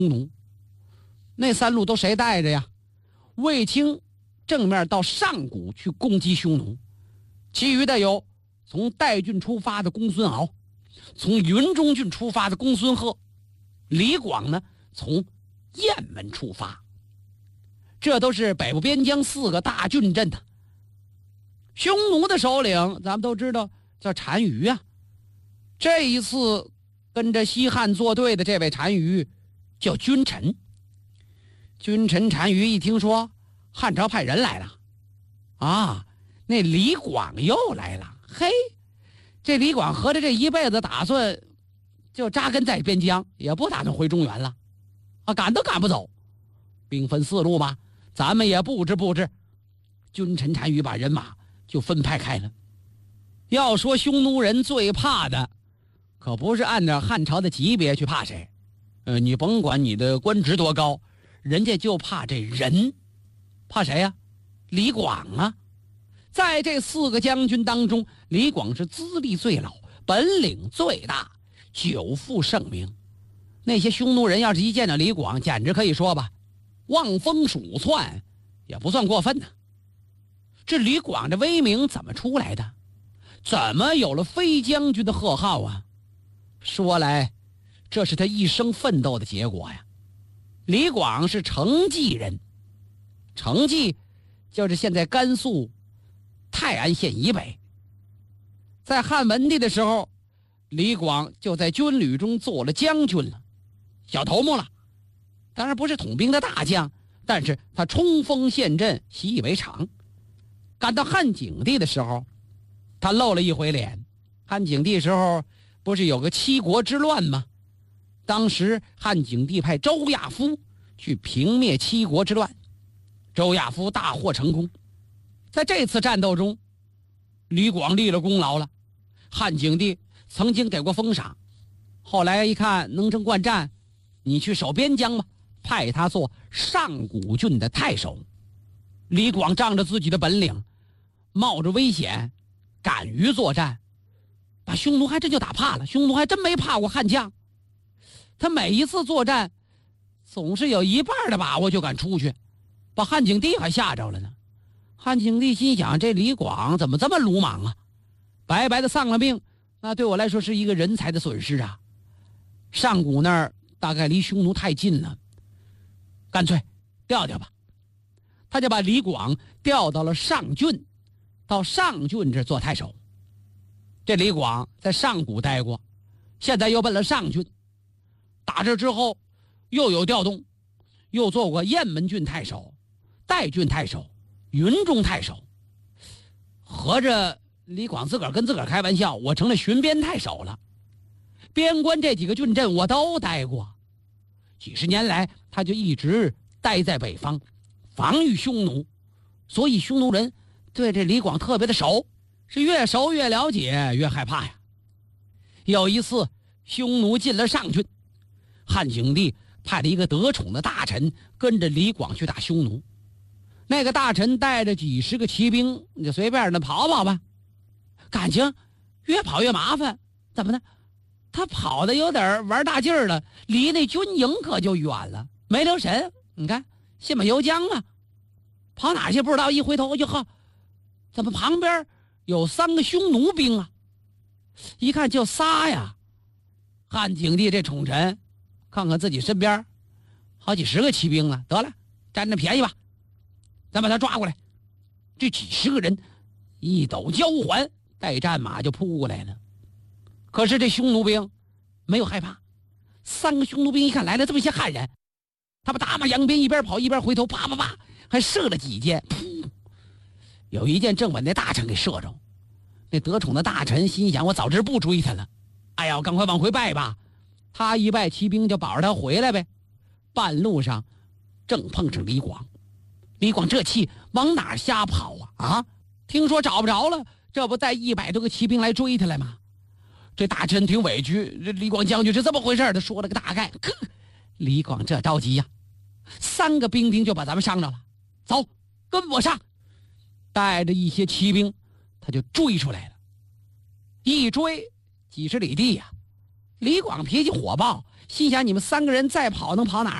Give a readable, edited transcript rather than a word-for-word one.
奴。那3路都谁带着呀？卫青正面到上谷去攻击匈奴，其余的有从代郡出发的公孙敖，从云中郡出发的公孙贺，李广呢从雁门出发。这都是北部边疆4个大郡镇的。匈奴的首领咱们都知道叫单于啊，这一次跟着西汉作对的这位单于叫君臣。君臣单于一听说汉朝派人来了啊，那李广又来了，嘿，这李广合着这一辈子打算就扎根在边疆，也不打算回中原了啊，赶都赶不走。兵分4路嘛，咱们也布置布置。君臣单于把人马就分派开了。要说匈奴人最怕的可不是按照汉朝的级别去怕谁，你甭管你的官职多高，人家就怕这人。怕谁呀？李广啊。在这4个将军当中，李广是资历最老，本领最大，久负盛名。那些匈奴人要是一见到李广，简直可以说吧，望风鼠窜也不算过分呢。这李广的威名怎么出来的？怎么有了飞将军的贺号啊？说来这是他一生奋斗的结果呀。李广是成纪人，成纪就是现在甘肃泰安县以北。在汉文帝的时候，李广就在军旅中做了将军了，小头目了。当然不是统兵的大将，但是他冲锋陷阵，习以为常。赶到汉景帝的时候，他露了一回脸。汉景帝时候不是有个七国之乱吗？当时汉景帝派周亚夫去平灭七国之乱，周亚夫大获成功。在这次战斗中，李广立了功劳了，汉景帝曾经给过封赏。后来一看能征惯战，你去守边疆吧，派他做上古郡的太守。李广仗着自己的本领，冒着危险，敢于作战，把匈奴还真就打怕了。匈奴还真没怕过汉将，他每一次作战总是有一半的把握就敢出去，把汉景帝还吓着了呢。汉景帝心想，这李广怎么这么鲁莽啊，白白的丧了命，那对我来说是一个人才的损失啊。上古那儿大概离匈奴太近了，干脆调调吧。他就把李广调到了上郡，到上郡这做太守。这李广在上古待过，现在又奔了上郡。打这之后又有调动，又做过雁门郡太守、代郡太守、云中太守。合着李广自个儿跟自个儿开玩笑，我成了巡边太守了。边关这几个郡镇我都待过，几十年来他就一直待在北方，防御匈奴，所以匈奴人对这李广特别的熟，是越熟越了解越害怕呀。有一次匈奴进了上郡，汉景帝派了一个得宠的大臣跟着李广去打匈奴。那个大臣带着几十个骑兵，你就随便的跑跑吧。感情越跑越麻烦，怎么呢？他跑的有点玩大劲儿了，离那军营可就远了，没留神。你看信马由缰啊，跑哪去不知道，一回头就呵，怎么旁边有3个匈奴兵啊？一看就仨呀。汉景帝这宠臣看看自己身边好几十个骑兵了，得了，占着便宜吧，咱把他抓过来。这几十个人一抖交环，带战马就扑过来了。可是这匈奴兵没有害怕，3个匈奴兵一看来了这么些汉人，他们打马扬鞭，一边跑一边回头，啪啪啪还射了几箭，噗，有一箭正把那大臣给射着。那得宠的大臣心想，我早知不追他了，哎呀，我赶快往回拜吧。他一拜，骑兵就保着他回来呗。半路上正碰上李广，李广这气往哪瞎跑啊？听说找不着了，这不带100多个骑兵来追他来吗？这大臣挺委屈，这李广将军是这么回事，他说了个大概。李广这着急呀，3个兵丁就把咱们伤着了，走，跟我上。带着一些骑兵他就追出来了，一追几十里地呀。李广脾气火爆， 心想你们3个人再跑能跑哪儿？